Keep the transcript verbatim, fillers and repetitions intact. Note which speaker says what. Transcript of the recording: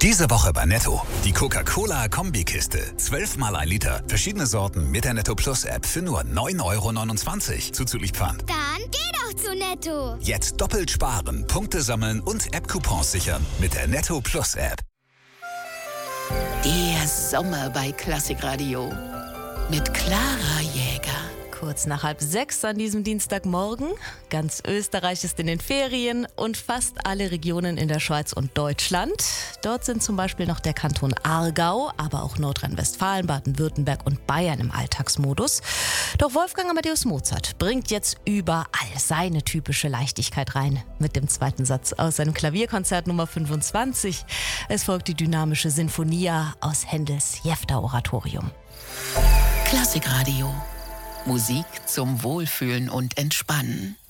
Speaker 1: Diese Woche bei Netto. Die Coca-Cola-Kombikiste. zwölf mal ein Liter. Verschiedene Sorten mit der Netto Plus App für nur neun Euro neunundzwanzig. Zuzüglich Pfand.
Speaker 2: Dann geh doch zu Netto.
Speaker 1: Jetzt doppelt sparen, Punkte sammeln und App-Coupons sichern mit der Netto Plus App.
Speaker 3: Der Sommer bei Klassikradio mit Clara Jäger.
Speaker 4: Kurz nach halb sechs an diesem Dienstagmorgen. Ganz Österreich ist in den Ferien und fast alle Regionen in der Schweiz und Deutschland. Dort sind zum Beispiel noch der Kanton Aargau, aber auch Nordrhein-Westfalen, Baden-Württemberg und Bayern im Alltagsmodus. Doch Wolfgang Amadeus Mozart bringt jetzt überall seine typische Leichtigkeit rein. Mit dem zweiten Satz aus seinem Klavierkonzert Nummer fünfundzwanzig. Es folgt die dynamische Sinfonia aus Händels Jefter-Oratorium.
Speaker 3: Klassikradio. Musik zum Wohlfühlen und Entspannen.